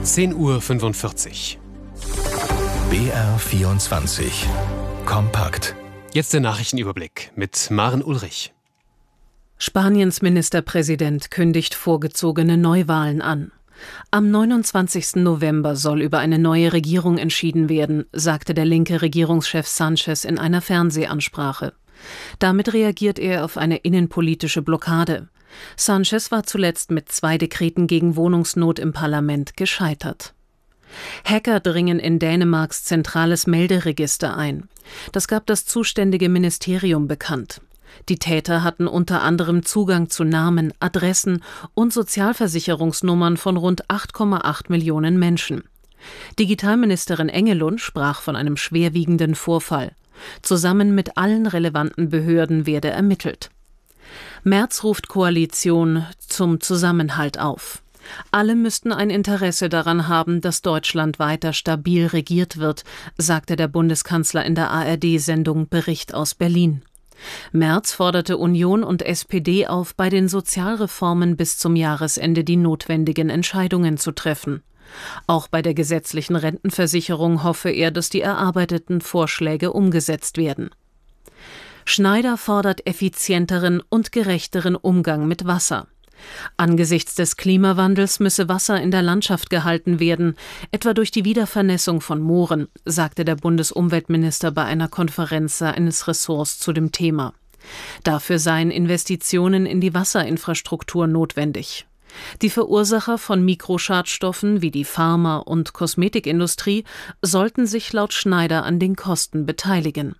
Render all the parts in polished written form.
10:45 Uhr. BR24 Kompakt. Jetzt der Nachrichtenüberblick mit Maren Ulrich. Spaniens Ministerpräsident kündigt vorgezogene Neuwahlen an. Am 29. November soll über eine neue Regierung entschieden werden, sagte der linke Regierungschef Sánchez in einer Fernsehansprache. Damit reagiert er auf eine innenpolitische Blockade. Sánchez war zuletzt mit 2 Dekreten gegen Wohnungsnot im Parlament gescheitert. Hacker dringen in Dänemarks zentrales Melderegister ein. Das gab das zuständige Ministerium bekannt. Die Täter hatten unter anderem Zugang zu Namen, Adressen und Sozialversicherungsnummern von rund 8,8 Millionen Menschen. Digitalministerin Engelund sprach von einem schwerwiegenden Vorfall. Zusammen mit allen relevanten Behörden werde ermittelt. Merz ruft Koalition zum Zusammenhalt auf. Alle müssten ein Interesse daran haben, dass Deutschland weiter stabil regiert wird, sagte der Bundeskanzler in der ARD-Sendung Bericht aus Berlin. Merz forderte Union und SPD auf, bei den Sozialreformen bis zum Jahresende die notwendigen Entscheidungen zu treffen. Auch bei der gesetzlichen Rentenversicherung hoffe er, dass die erarbeiteten Vorschläge umgesetzt werden. Schneider fordert effizienteren und gerechteren Umgang mit Wasser. Angesichts des Klimawandels müsse Wasser in der Landschaft gehalten werden, etwa durch die Wiedervernässung von Mooren, sagte der Bundesumweltminister bei einer Konferenz seines Ressorts zu dem Thema. Dafür seien Investitionen in die Wasserinfrastruktur notwendig. Die Verursacher von Mikroschadstoffen wie die Pharma- und Kosmetikindustrie sollten sich laut Schneider an den Kosten beteiligen.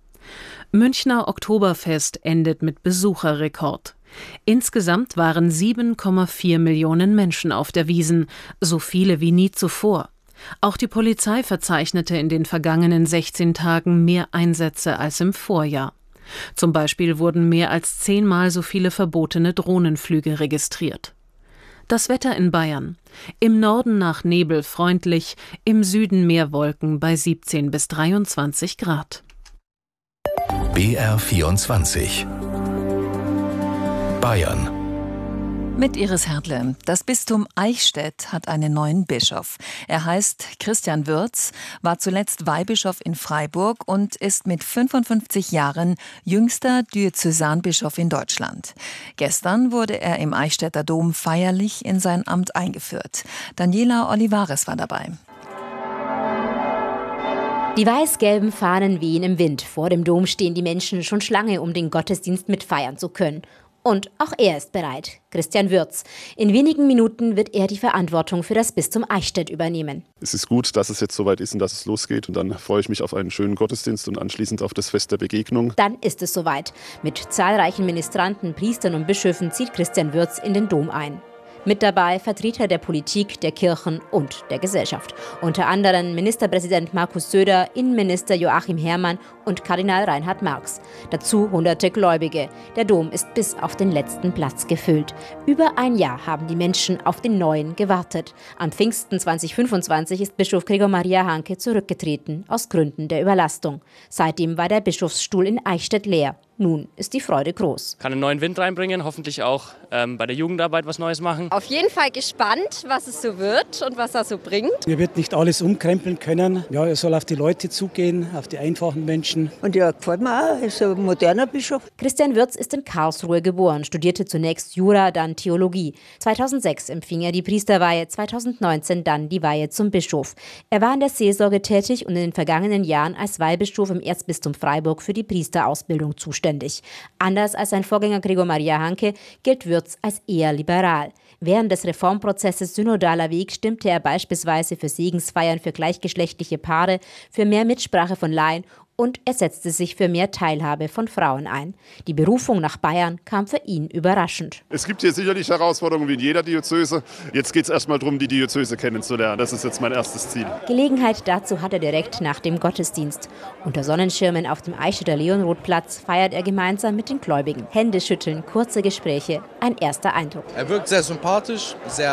Münchner Oktoberfest endet mit Besucherrekord. Insgesamt waren 7,4 Millionen Menschen auf der Wiesn, so viele wie nie zuvor. Auch die Polizei verzeichnete in den vergangenen 16 Tagen mehr Einsätze als im Vorjahr. Zum Beispiel wurden mehr als 10-mal so viele verbotene Drohnenflüge registriert. Das Wetter in Bayern. Im Norden nach Nebel freundlich, im Süden mehr Wolken bei 17 bis 23 Grad. BR24 Bayern. Mit Iris Hertle. Das Bistum Eichstätt hat einen neuen Bischof. Er heißt Christian Würz, war zuletzt Weihbischof in Freiburg und ist mit 55 Jahren jüngster Diözesanbischof in Deutschland. Gestern wurde er im Eichstätter Dom feierlich in sein Amt eingeführt. Daniela Olivares war dabei. Die weiß-gelben Fahnen wehen im Wind. Vor dem Dom stehen die Menschen schon Schlange, um den Gottesdienst mitfeiern zu können. Und auch er ist bereit, Christian Würz. In wenigen Minuten wird er die Verantwortung für das Bistum Eichstätt übernehmen. Es ist gut, dass es jetzt soweit ist und dass es losgeht. Und dann freue ich mich auf einen schönen Gottesdienst und anschließend auf das Fest der Begegnung. Dann ist es soweit. Mit zahlreichen Ministranten, Priestern und Bischöfen zieht Christian Würz in den Dom ein. Mit dabei Vertreter der Politik, der Kirchen und der Gesellschaft. Unter anderem Ministerpräsident Markus Söder, Innenminister Joachim Herrmann und Kardinal Reinhard Marx. Dazu hunderte Gläubige. Der Dom ist bis auf den letzten Platz gefüllt. Über ein Jahr haben die Menschen auf den Neuen gewartet. Am Pfingsten 2025 ist Bischof Gregor Maria Hanke zurückgetreten, aus Gründen der Überlastung. Seitdem war der Bischofsstuhl in Eichstätt leer. Nun ist die Freude groß. Kann einen neuen Wind reinbringen, hoffentlich auch bei der Jugendarbeit was Neues machen. Auf jeden Fall gespannt, was es so wird und was er so bringt. Er wird nicht alles umkrempeln können. Ja, er soll auf die Leute zugehen, auf die einfachen Menschen. Und ja, gefällt mir auch. Er ist ein moderner Bischof. Christian Würz ist in Karlsruhe geboren, studierte zunächst Jura, dann Theologie. 2006 empfing er die Priesterweihe, 2019 dann die Weihe zum Bischof. Er war in der Seelsorge tätig und in den vergangenen Jahren als Weihbischof im Erzbistum Freiburg für die Priesterausbildung zuständig. Anders als sein Vorgänger Gregor Maria Hanke gilt Würz als eher liberal. Während des Reformprozesses Synodaler Weg stimmte er beispielsweise für Segensfeiern für gleichgeschlechtliche Paare, für mehr Mitsprache von Laien und er setzte sich für mehr Teilhabe von Frauen ein. Die Berufung nach Bayern kam für ihn überraschend. Es gibt hier sicherlich Herausforderungen wie in jeder Diözese. Jetzt geht es erstmal darum, die Diözese kennenzulernen. Das ist jetzt mein erstes Ziel. Gelegenheit dazu hat er direkt nach dem Gottesdienst. Unter Sonnenschirmen auf dem Eichstätter Leonrodplatz feiert er gemeinsam mit den Gläubigen. Hände schütteln, kurze Gespräche, ein erster Eindruck. Er wirkt sehr sympathisch, sehr